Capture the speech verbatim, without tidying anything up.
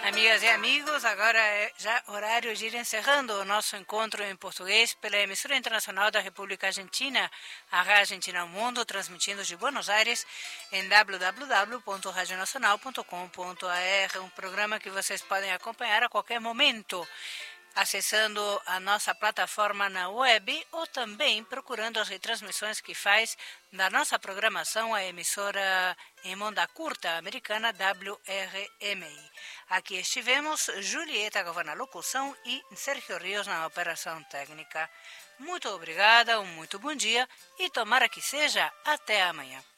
Amigas e amigos, agora é já horário de ir encerrando o nosso encontro em português pela emissora internacional da República Argentina, a Rádio Argentina ao Mundo, transmitindo de Buenos Aires em w w w ponto radio nacional ponto com ponto a r, um programa que vocês podem acompanhar a qualquer momento, acessando a nossa plataforma na web ou também procurando as retransmissões que faz da nossa programação a emissora em onda curta americana W R M I. Aqui estivemos Julieta Gava na locução e Sérgio Rios na operação técnica. Muito obrigada, um muito bom dia e tomara que seja até amanhã.